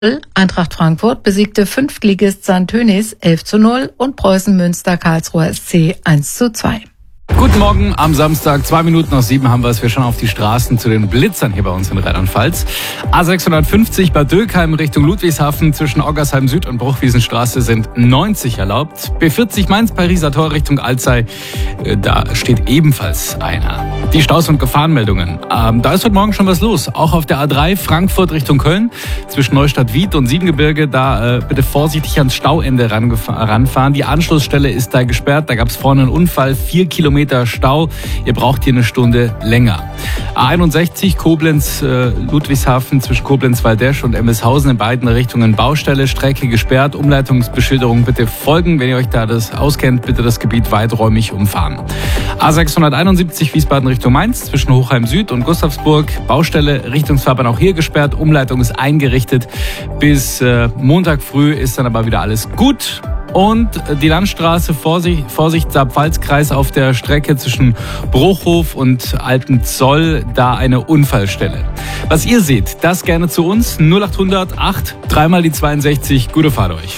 Eintracht Frankfurt besiegte Fünftligist St. Tönis 11:0 und Preußen Münster Karlsruher SC 1:2. Guten Morgen am Samstag, 7:02 haben wir es. Wir schauen auf die Straßen zu den Blitzern hier bei uns in Rheinland-Pfalz. A650 Bad Dürkheim Richtung Ludwigshafen zwischen Oggersheim Süd und Bruchwiesenstraße sind 90 erlaubt. B40 Mainz-Pariser Tor Richtung Alzey, da steht ebenfalls einer. Die Staus- und Gefahrenmeldungen. Da ist heute Morgen schon was los. Auch auf der A3 Frankfurt Richtung Köln zwischen Neustadt-Wied und Siebengebirge. Da bitte vorsichtig ans Stauende ranfahren. Die Anschlussstelle ist da gesperrt. Da gab es vorne einen Unfall. 4 Kilometer Stau. Ihr braucht hier eine Stunde länger. A61 Koblenz, Ludwigshafen zwischen Koblenz-Waldesch und Emmelshausen in beiden Richtungen Baustelle. Strecke gesperrt. Umleitungsbeschilderung bitte folgen. Wenn ihr euch da das auskennt, bitte das Gebiet weiträumig umfahren. A671 Wiesbaden Richtung Mainz zwischen Hochheim Süd und Gustavsburg. Baustelle, Richtungsfahrbahn auch hier gesperrt. Umleitung ist eingerichtet. Bis Montag früh ist dann aber wieder alles gut. Und die Landstraße, Vorsicht, Saarpfalzkreis auf der Strecke zwischen Bruchhof und Altenzoll, da eine Unfallstelle. Was ihr seht, das gerne zu uns. 0800 8 3 die 62. Gute Fahrt euch.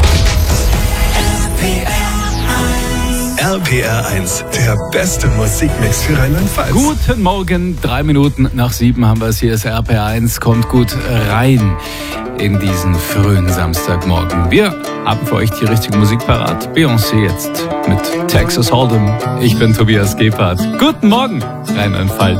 RPR 1, der beste Musikmix für Rheinland-Pfalz. Guten Morgen, 7:03 haben wir es. Hier ist RPR 1, kommt gut rein in diesen frühen Samstagmorgen. Wir haben für euch die richtige Musik parat. Beyoncé jetzt mit Texas Hold'em. Ich bin Tobias Gebhardt. Guten Morgen, Rheinland-Pfalz.